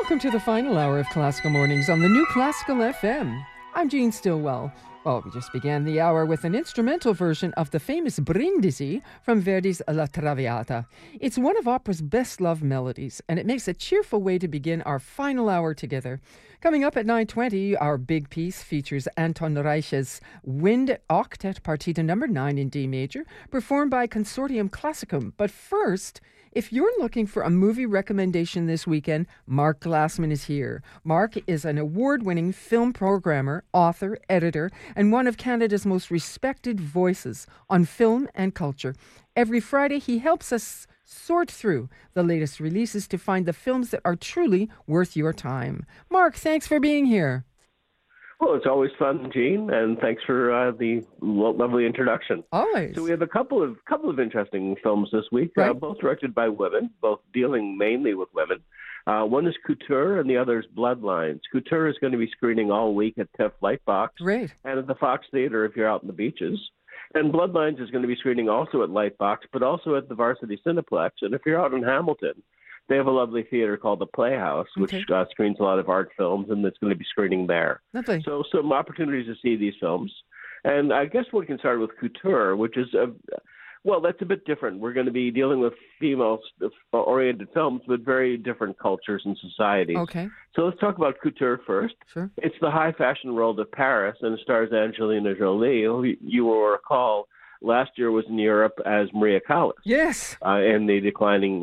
Welcome to the final hour of Classical Mornings on the New Classical FM. I'm Jean Stillwell. Well, we just began the hour with an instrumental version of the famous Brindisi from Verdi's La Traviata. It's one of opera's best-loved melodies, and it makes a cheerful way to begin our final hour together. Coming up at 9:20, our big piece features Anton Reich's Wind Octet Partita No. 9 in D major, performed by Consortium Classicum. But first, if you're looking for a movie recommendation this weekend, Mark Glassman is here. Mark is an award-winning film programmer, author, editor, and one of Canada's most respected voices on film and culture. Every Friday, he helps us sort through the latest releases to find the films that are truly worth your time. Mark, thanks for being here. Well, it's always fun, Gene, and thanks for the lovely introduction. Always. So we have a couple of interesting films this week, right. Both directed by women, both dealing mainly with women. One is Couture, and the other is Bloodlines. Couture is going to be screening all week at TIFF Lightbox Great. and at the Fox Theater if you're out in the beaches. And Bloodlines is going to be screening also at Lightbox, but also at the Varsity Cineplex. And if you're out in Hamilton, they have a lovely theater called the Playhouse, which screens a lot of art films, and it's going to be screening there. Lovely. So some opportunities to see these films. And I guess we can start with Couture, which is, that's a bit different. We're going to be dealing with female-oriented films, but very different cultures and societies. Okay. So let's talk about Couture first. Sure. It's the high fashion world of Paris, and it stars Angelina Jolie, who you will recall last year was in Europe as Maria Callas. Yes. In the declining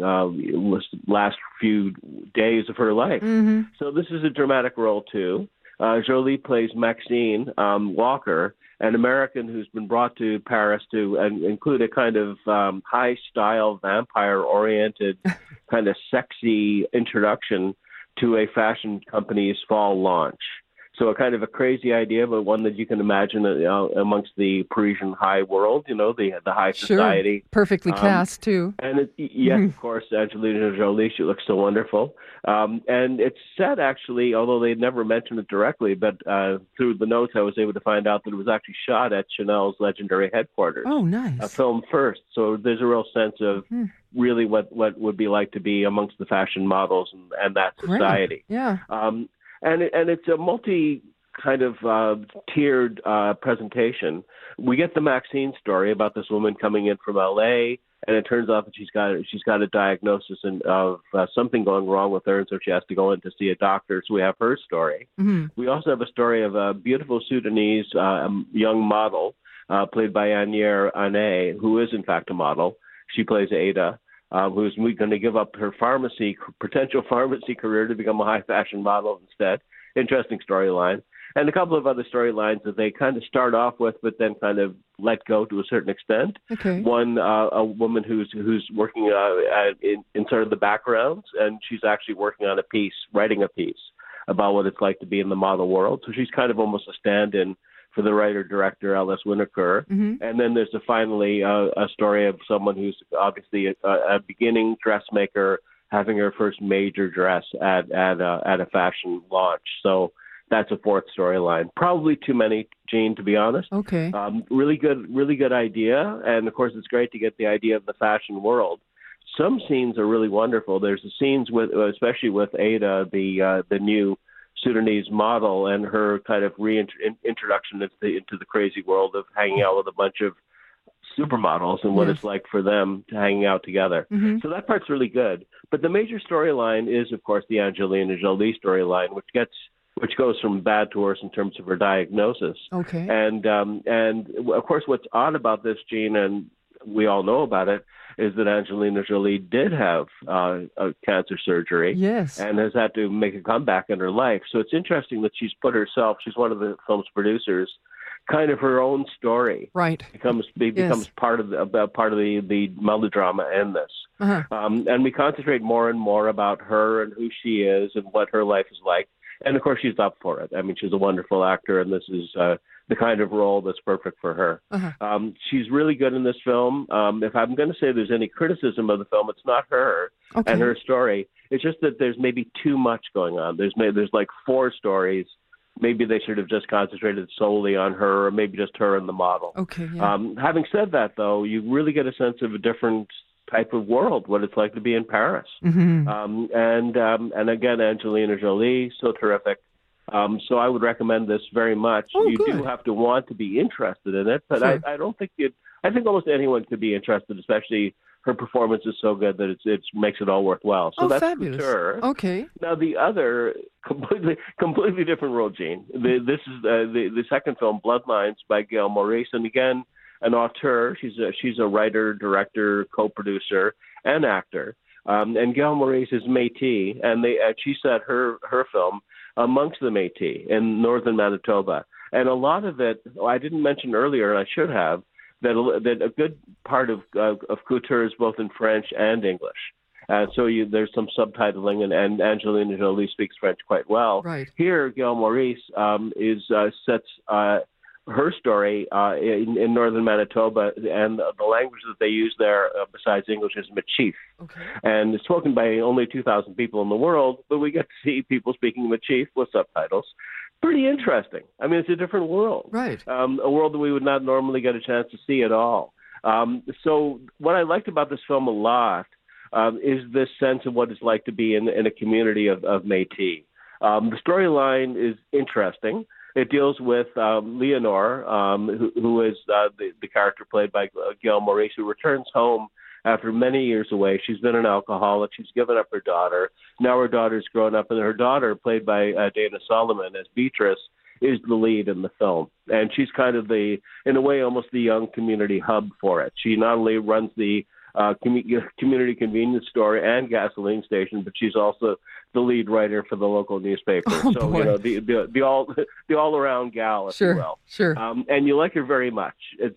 last few days of her life. Mm-hmm. So this is a dramatic role, too. Jolie plays Maxine Walker, an American who's been brought to Paris to include a kind of high-style, vampire-oriented, kind of sexy introduction to a fashion company's fall launch. So a kind of a crazy idea, but one that you can imagine amongst the Parisian high world, the high society. Sure. Perfectly cast, too. And of course, Angelina Jolie, she looks so wonderful. And it's set, actually, although they never mentioned it directly, but through the notes I was able to find out that it was actually shot at Chanel's legendary headquarters. Oh, nice. A film first. So there's a real sense of really what would be like to be amongst the fashion models and that society. Great. Yeah. And it's a multi kind of tiered presentation. We get the Maxine story about this woman coming in from L.A., and it turns out that she's got a diagnosis of something going wrong with her, and so she has to go in to see a doctor. So we have her story. Mm-hmm. We also have a story of a beautiful Sudanese young model played by Anier Ane, who is in fact a model. She plays Ada. Who's going to give up her potential pharmacy career to become a high fashion model instead. Interesting storyline. And a couple of other storylines that they kind of start off with, but then kind of let go to a certain extent. Okay. One, a woman who's working in sort of the backgrounds, and she's actually working on writing a piece about what it's like to be in the model world. So she's kind of almost a stand-in for the writer-director, Alice Winokur. Mm-hmm. And then there's finally a story of someone who's obviously a beginning dressmaker having her first major dress at a fashion launch. So that's a fourth storyline. Probably too many, Gene, to be honest. Okay. Really good idea. And, of course, it's great to get the idea of the fashion world. Some scenes are really wonderful. There's the scenes especially with Ada, the new Sudanese model, and her kind of reintroduction into the crazy world of hanging out with a bunch of supermodels and what it's like for them to hang out together. Mm-hmm. So that part's really good. But the major storyline is, of course, the Angelina Jolie storyline, which goes from bad to worse in terms of her diagnosis. Okay. And of course, what's odd about this, Gene, and we all know about it, is that Angelina Jolie did have a cancer surgery. Yes. And has had to make a comeback in her life. So it's interesting that she's one of the film's producers, kind of her own story. Right. becomes part of the melodrama in this. Uh-huh. And we concentrate more and more about her and who she is and what her life is like. And, of course, she's up for it. I mean, she's a wonderful actor, and this is the kind of role that's perfect for her. Uh-huh. She's really good in this film. If I'm going to say there's any criticism of the film, it's not her and her story. It's just that there's maybe too much going on. There's like four stories. Maybe they should have just concentrated solely on her, or maybe just her and the model. Okay. Yeah. Having said that, though, you really get a sense of a different type of world, what it's like to be in Paris. And again, Angelina Jolie, so terrific. So I would recommend this very much. You do have to want to be interested in it, but sure. I don't think I think almost anyone could be interested, especially her performance is so good that it makes it all worthwhile. So that's fabulous. Couture. Okay. Now the other completely different world, Gene. This is the second film, Bloodlines, by Gail Maurice, and again an auteur. She's a writer, director, co-producer, and actor. And Gail Maurice is Métis, and she set her film amongst the Métis in northern Manitoba. And a lot of it, I didn't mention earlier, and I should have, that a good part of Couture is both in French and English. So there's some subtitling, and Angelina Jolie speaks French quite well. Right. Here, Gail Maurice sets her story in northern Manitoba, and the language that they use there, besides English, is Michif. Okay. And it's spoken by only 2,000 people in the world, but we get to see people speaking Michif with subtitles. Pretty interesting. I mean, it's a different world. Right. A world that we would not normally get a chance to see at all. So what I liked about this film a lot is this sense of what it's like to be in a community of Métis. The storyline is interesting. It deals with Leonore, who is the character played by Gail Maurice, who returns home after many years away. She's been an alcoholic. She's given up her daughter. Now her daughter's grown up, and her daughter, played by Dana Solomon as Beatrice, is the lead in the film. And she's kind of in a way, almost the young community hub for it. She not only runs the community convenience store and gasoline station, but she's also the lead writer for the local newspaper. Oh, so, boy. The all-around gal, if you will. Sure. And you like her very much.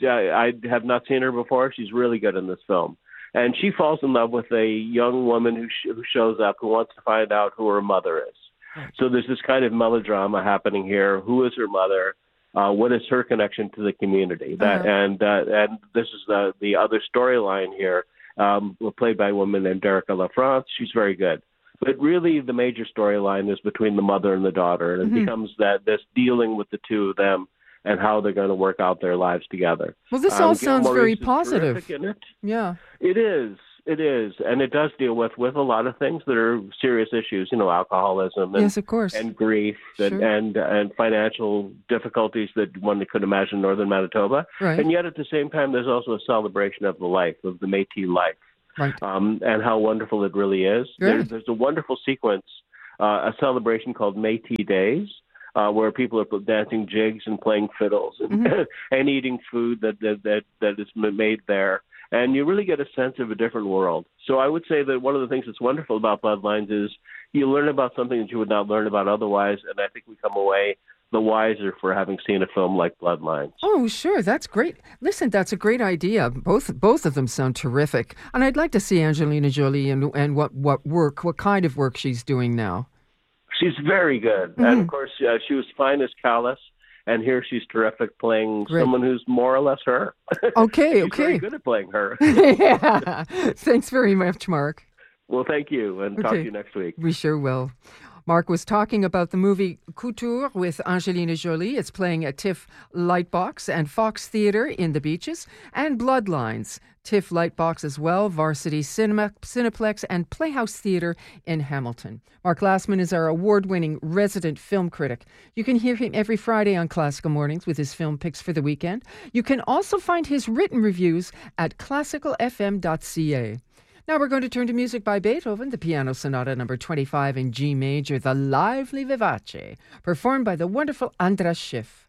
I have not seen her before. She's really good in this film. And she falls in love with a young woman who shows up, who wants to find out who her mother is. Right. So there's this kind of melodrama happening here. Who is her mother? What is her connection to the community? And this is the other storyline here, played by a woman named Erica LaFrance. She's very good. But really, the major storyline is between the mother and the daughter, and it becomes this dealing with the two of them and how they're going to work out their lives together. Well, this all sounds very positive. In it. Yeah. It is. And it does deal with a lot of things that are serious issues, alcoholism and, yes, of course. And grief sure. and financial difficulties that one could imagine in northern Manitoba. Right. And yet at the same time, there's also a celebration of the life, of the Métis life. Right. And how wonderful it really is. Right. There's a wonderful sequence, a celebration called Métis Days, where people are dancing jigs and playing fiddles and eating food that is made there. And you really get a sense of a different world. So I would say that one of the things that's wonderful about Bloodlines is you learn about something that you would not learn about otherwise, and I think we come away the wiser for having seen a film like Bloodlines. Oh, sure. That's great. Listen, that's a great idea. Both of them sound terrific. And I'd like to see Angelina Jolie and what kind of work she's doing now. She's very good. And, of course, she was fine as Callis. And here she's terrific playing someone who's more or less her. Okay, she's very good at playing her. Yeah. Thanks very much, Mark. Well, thank you, and talk to you next week. We sure will. Mark was talking about the movie Couture with Angelina Jolie. It's playing at TIFF Lightbox and Fox Theatre in the Beaches, and Bloodlines, TIFF Lightbox as well, Varsity Cinema, Cineplex, and Playhouse Theatre in Hamilton. Mark Glassman is our award-winning resident film critic. You can hear him every Friday on Classical Mornings with his film picks for the weekend. You can also find his written reviews at classicalfm.ca. Now we're going to turn to music by Beethoven, the Piano Sonata No. 25 in G major, the lively Vivace, performed by the wonderful Andras Schiff.